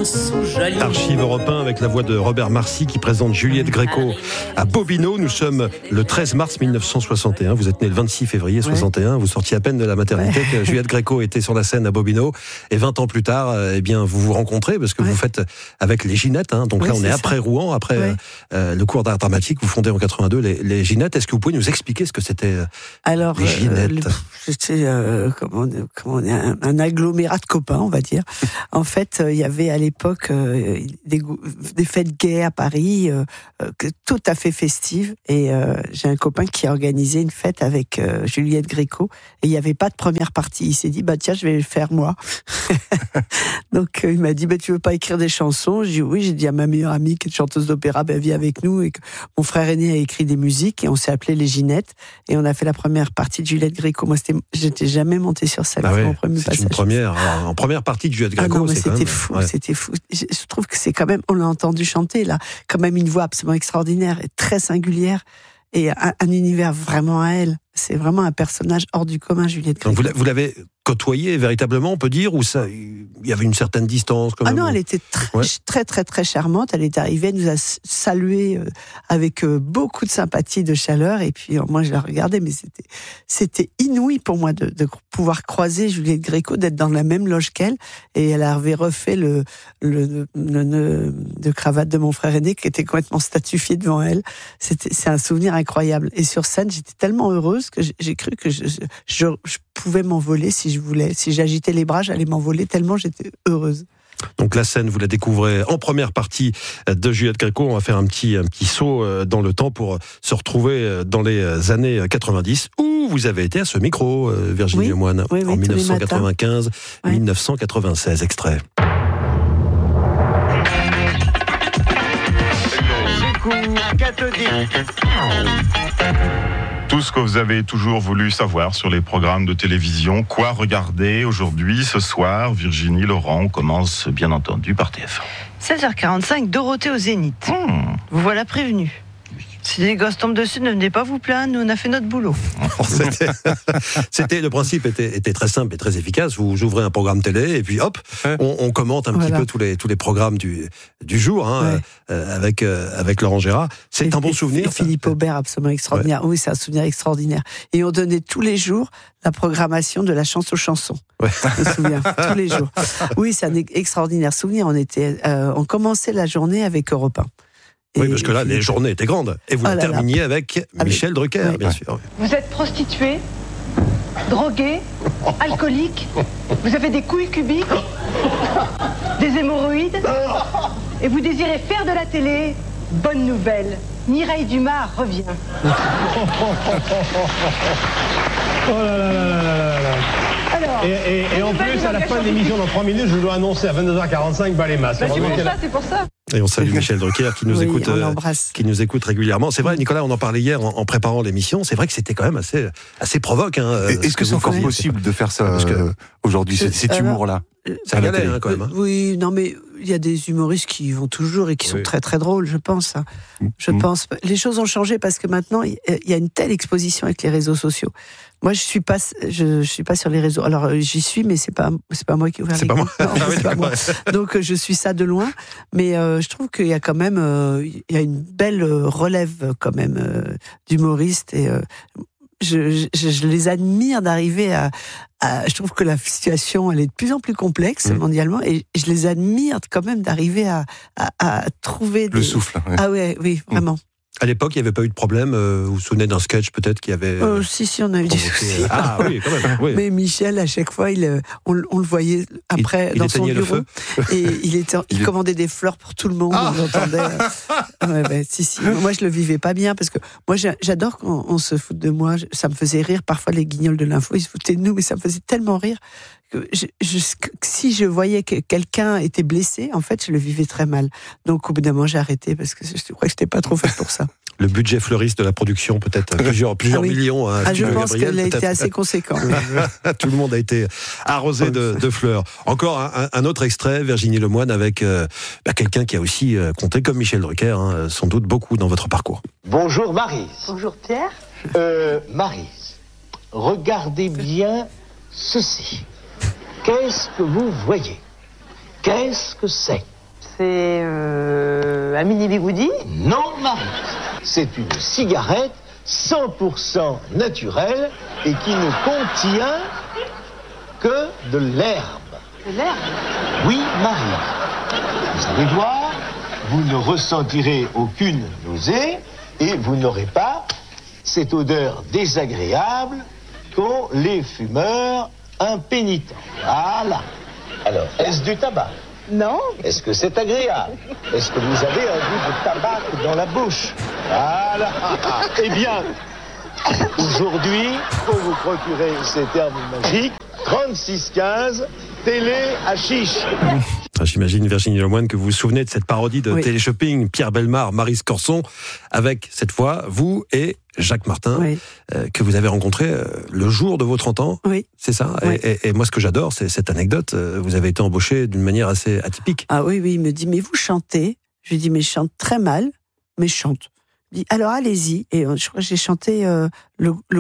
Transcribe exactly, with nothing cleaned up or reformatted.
sont jolies. Archive Europe un avec la voix de Robert Marcy qui présente Juliette Gréco à Bobino. Nous sommes le treize mars mille neuf cent soixante et un. Vous êtes né le vingt-six février soixante et un. Ouais. Vous sortiez à peine de la maternité ouais. que Juliette Gréco était sur la scène à Bobino. Et vingt ans plus tard, eh bien, vous vous rencontrez parce que ouais. vous faites avec les Ginettes. Hein. Donc ouais, là, on est, est après Rouen, après ouais. euh, le cours d'art dramatique. Vous fondez en quatre-vingt-deux les, les Ginettes. Est-ce que vous pouvez nous expliquer ce que c'était Alors, les Ginettes euh, C'était euh, comment, comment on est, un, un agglomérat de copains, on va dire. En fait, il euh, y avait à l'époque euh, des, des fêtes gays à Paris, euh, euh, tout à fait festives. Et euh, j'ai un copain qui a organisé une fête avec euh, Juliette Gréco. Et il n'y avait pas de première partie. Il s'est dit, bah tiens, je vais le faire moi. Donc euh, il m'a dit, bah tu veux pas écrire des chansons? J'ai dit oui. J'ai dit à ma meilleure amie qui est chanteuse d'opéra, bah viens avec nous. Et que mon frère aîné a écrit des musiques et on s'est appelé les Ginettes. Et on a fait la première partie de Juliette Gréco. Moi, c'était, j'étais jamais montée sur scène. Ah c'est ouais, mon premier c'est passage. Une première, alors, en première partie de Juliette Gréco. Ah non, mais c'est c'était même, fou, ouais. c'était fou. Je, je trouve que c'est quand même, on l'a entendu chanter là, quand même une voix absolument extraordinaire et très singulière et un, un univers vraiment à elle. C'est vraiment un personnage hors du commun, Juliette Gréco. Donc vous l'avez côtoyée véritablement, on peut dire, ou ça, il y avait une certaine distance quand même. Ah non, elle était très, ouais. très, très, très charmante. Elle est arrivée, elle nous a salué avec beaucoup de sympathie, de chaleur. Et puis moi, je la regardais, mais c'était, c'était inouï pour moi de, de pouvoir croiser Juliette Gréco, d'être dans la même loge qu'elle. Et elle avait refait le, le, le nœud de cravate de mon frère aîné, qui était complètement statufié devant elle. C'était, c'est un souvenir incroyable. Et sur scène, j'étais tellement heureuse que j'ai cru que je, je, je pouvais m'envoler si je voulais. Si j'agitais les bras, j'allais m'envoler tellement j'étais heureuse. Donc la scène, vous la découvrez en première partie de Juliette Gréco. On va faire un petit, un petit saut dans le temps pour se retrouver dans les années quatre-vingt-dix où vous avez été à ce micro, Virginie oui, Lemoine, oui, oui, en dix-neuf cent quatre-vingt-quinze à dix-neuf cent quatre-vingt-seize. Ouais. Extrait. Tout ce que vous avez toujours voulu savoir sur les programmes de télévision, quoi regarder aujourd'hui, ce soir. Virginie, Laurent, on commence bien entendu par T F un. seize heures quarante-cinq, Dorothée au Zénith. Hmm. Vous voilà prévenu. Si les gosses tombent dessus, ne venez pas vous plaindre, nous on a fait notre boulot. c'était, c'était, le principe était, était très simple et très efficace. Vous ouvrez un programme télé et puis hop, on, on commente un voilà. petit peu tous les, tous les programmes du, du jour hein, ouais. euh, avec, euh, avec Laurent Gérard. C'est et, un bon et, souvenir. Et Philippe Aubert, absolument extraordinaire. Ouais. Oui, c'est un souvenir extraordinaire. Et on donnait tous les jours la programmation de la chance aux chansons. Ouais. Je me souviens, tous les jours. Oui, c'est un extraordinaire souvenir. On, était, euh, on commençait la journée avec Europe un. Oui, parce que là, les journées étaient grandes. Et vous oh terminiez là. avec Michel avec... Drucker, oui. bien sûr. Vous êtes prostituée, droguée, alcoolique, vous avez des couilles cubiques, des hémorroïdes, et vous désirez faire de la télé. Bonne nouvelle, Mireille Dumas revient. Oh là là là là là là. Alors, et, et, et en plus, à la fin de l'émission, dans trois minutes, je dois annoncer à vingt-deux heures quarante-cinq, bah les masses. Bah, c'est pour ça, c'est pour ça. Et on salue Michel Drucker qui nous, oui, écoute, euh, qui nous écoute régulièrement. C'est vrai, Nicolas, on en parlait hier en, en préparant l'émission. C'est vrai que c'était quand même assez, assez provoque. Hein, Est-ce ce que, que c'est encore possible de faire ça que, aujourd'hui, cet, cet humour-là? C'est un galère hein, quand même. Hein. Oui, non mais il y a des humoristes qui y vont toujours et qui sont oui. très très drôles, je pense. Je mmh. pense. Les choses ont changé parce que maintenant il y a une telle exposition avec les réseaux sociaux. Moi, je suis pas, je, je suis pas sur les réseaux. Alors j'y suis, mais c'est pas, c'est pas moi qui ouvre les comptes. C'est pas moi. Non, c'est pas moi. Donc je suis ça de loin, mais euh, je trouve qu'il y a quand même, euh, il y a une belle relève quand même euh, d'humoristes et. Euh, Je, je, je les admire d'arriver à, à... Je trouve que la situation, elle est de plus en plus complexe mmh. mondialement, et je les admire quand même d'arriver à, à, à trouver... Le des... souffle. Ouais. Ah ouais, oui, vraiment. Mmh. À l'époque, il n'y avait pas eu de problème. Euh, vous vous souvenez d'un sketch peut-être qui avait... Euh, si, si, on a eu des soucis. Euh... Ah oui, quand même. Oui. Mais Michel, à chaque fois, il, on, on le voyait après il, dans il son bureau. Le feu. Et il, était, il, il commandait des fleurs pour tout le monde. Ah. On l'entendait. Ouais, ouais, si, si. Moi, je le vivais pas bien parce que moi, j'adore qu'on on se foute de moi. Ça me faisait rire. Parfois, les guignols de l'info, ils se foutaient de nous, mais ça me faisait tellement rire que je, je, si je voyais que quelqu'un était blessé, en fait, je le vivais très mal. Donc, au bout d'un moment, j'ai arrêté parce que je crois que j'étais pas trop faite pour ça. Le budget fleuriste de la production, peut-être plusieurs, plusieurs ah oui. millions. Hein, ah, je pense Gabriel, qu'elle a peut-être. été assez conséquent. Tout le monde a été arrosé de, de fleurs. Encore un, un autre extrait, Virginie Lemoine, avec euh, bah, quelqu'un qui a aussi euh, compté, comme Michel Drucker, hein, sans doute beaucoup dans votre parcours. Bonjour Maryse. Bonjour Pierre. Euh, Maryse, regardez bien ceci. Qu'est-ce que vous voyez? Qu'est-ce que c'est? c'est euh, un mini bigoudi. Non, Maryse. C'est une cigarette cent pour cent naturelle et qui ne contient que de l'herbe. De l'herbe. Oui, Maryse. Vous allez voir, vous ne ressentirez aucune nausée et vous n'aurez pas cette odeur désagréable qu'ont les fumeurs impénitents. Voilà. Alors, est-ce du tabac? Non. Est-ce que c'est agréable? Est-ce que vous avez un goût de tabac dans la bouche? Voilà. Eh bien, aujourd'hui, pour vous procurer cette herbe magique, trente-six quinze, télé à chiche. J'imagine, Virginie Lemoine, que vous vous souvenez de cette parodie de oui. Téléshopping, Pierre Bellemare, Maryse Corson, avec cette fois vous et Jacques Martin, Oui. euh, que vous avez rencontré euh, le jour de vos trente ans. Oui. C'est ça. Oui. Et, et, et moi, ce que j'adore, c'est cette anecdote. Euh, vous avez été embauché d'une manière assez atypique. Ah oui, oui, il me dit, mais vous chantez? Je lui dis, mais je chante très mal, mais je chante. Il me dit, alors allez-y. Et euh, je crois que j'ai chanté euh, le, le